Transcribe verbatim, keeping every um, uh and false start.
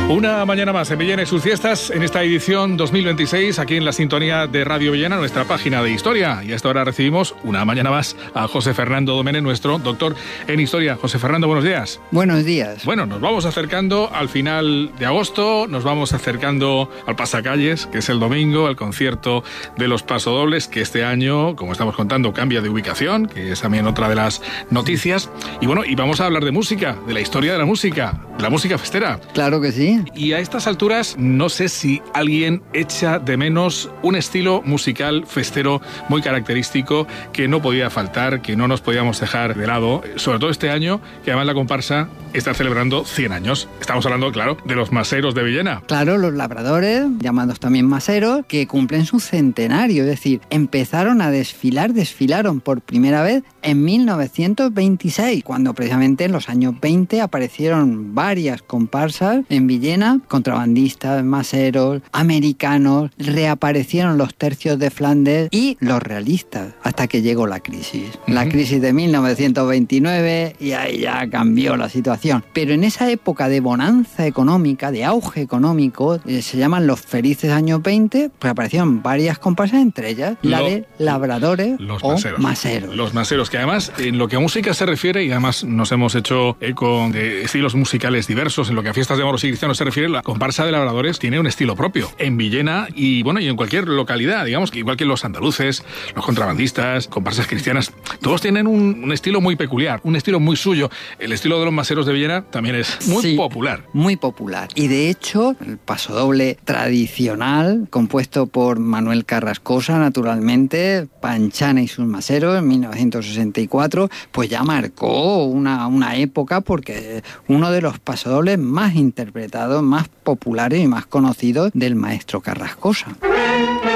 Una mañana más en Villena y sus fiestas, en esta edición dos mil veintiséis, aquí en la sintonía de Radio Villena, nuestra página de historia. Y a esta hora recibimos una mañana más a José Fernando Domene, nuestro doctor en historia. José Fernando, buenos días. Buenos días. Bueno, nos vamos acercando al final de agosto, nos vamos acercando al Pasacalles, que es el domingo, el concierto de los Pasodobles, que este año, como estamos contando, cambia de ubicación, que es también otra de las noticias. Y bueno, y vamos a hablar de música, de la historia de la música, de la música festera. Claro que sí. Y a estas alturas, no sé si alguien echa de menos un estilo musical festero muy característico que no podía faltar, que no nos podíamos dejar de lado, sobre todo este año, que además la comparsa está celebrando cien años. Estamos hablando, claro, de los maseros de Villena. Claro, los labradores, llamados también maseros, que cumplen su centenario, es decir, empezaron a desfilar, desfilaron por primera vez en mil novecientos veintiséis, cuando precisamente en los años veinte aparecieron varias comparsas en Villena, contrabandistas, maseros, americanos, reaparecieron los tercios de Flandes y los realistas, hasta que llegó la crisis. Uh-huh. La crisis de mil novecientos veintinueve, y ahí ya cambió la situación. Pero en esa época de bonanza económica, de auge económico, eh, se llaman los felices años veinte, pues aparecieron varias comparsas, entre ellas la Lo, de labradores los o maseros. maseros. Los maseros, que además, en lo que a música se refiere, y además nos hemos hecho eco de estilos musicales diversos, en lo que a fiestas de moros y cristianos se refiere, la comparsa de labradores tiene un estilo propio. En Villena y bueno, y en cualquier localidad, digamos, que igual que los andaluces, los contrabandistas, comparsas cristianas, todos tienen un, un estilo muy peculiar, un estilo muy suyo. El estilo de los maseros de Villena también es muy sí, popular. Muy popular. Y de hecho, el pasodoble tradicional, compuesto por Manuel Carrascosa, naturalmente, Panchana y sus maseros, en mil novecientos sesenta y cuatro, pues ya marcó una, una época, porque uno de los pasodobles más interpretados, más populares y más conocidos del maestro Carrascosa.